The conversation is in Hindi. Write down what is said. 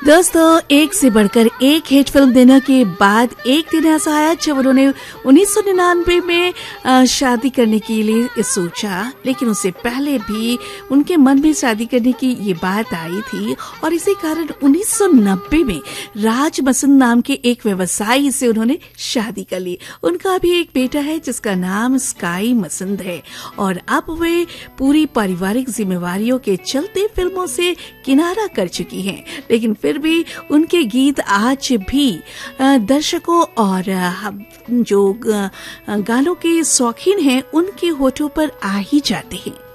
दोस्तों, एक से बढ़कर एक हिट फिल्म देने के बाद एक दिन ऐसा आया जब उन्होंने 1999 में शादी करने के लिए सोचा, लेकिन उससे पहले भी उनके मन में शादी करने की ये बात आई थी और इसी कारण 1990 में राज मसंद नाम के एक व्यवसायी से उन्होंने शादी कर ली। उनका भी एक बेटा है जिसका नाम स्काई मसंद है और अब वे पूरी पारिवारिक जिम्मेवारियों के चलते फिल्मों से किनारा कर चुकी हैं, लेकिन फिर भी उनके गीत आज भी दर्शकों और जो गानों के शौकीन हैं उनके होठों पर आ ही जाते हैं।